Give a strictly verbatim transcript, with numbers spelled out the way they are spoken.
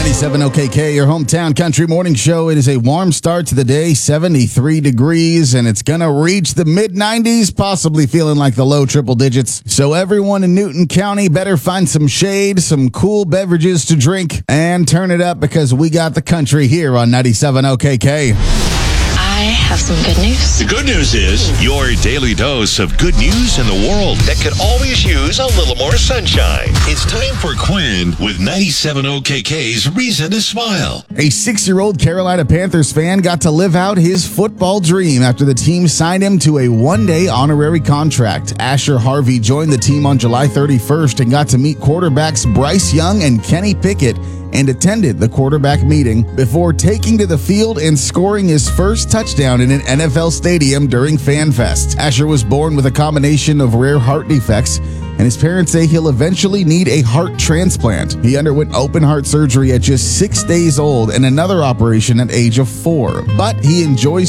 ninety-seven O K K, your hometown country morning show. It is a warm start to the day, seventy-three degrees, and it's going to reach the mid nineties, possibly feeling like the low triple digits. So everyone in Newton County better find some shade, some cool beverages to drink, and turn it up because we got the country here on ninety-seven O K K. I have some good news. The good news is your daily dose of good news in the world that could always use a little more sunshine. It's time for Quinn with ninety-seven O K K's Reason to Smile. A six-year-old Carolina Panthers fan got to live out his football dream after the team signed him to a one-day honorary contract. Asher Harvey joined the team on July thirty-first and got to meet quarterbacks Bryce Young and Kenny Pickett and attended the quarterback meeting before taking to the field and scoring his first touchdown in an N F L stadium during FanFest. Asher was born with a combination of rare heart defects, and his parents say he'll eventually need a heart transplant. He underwent open heart surgery at just six days old and another operation at age of four, but he enjoys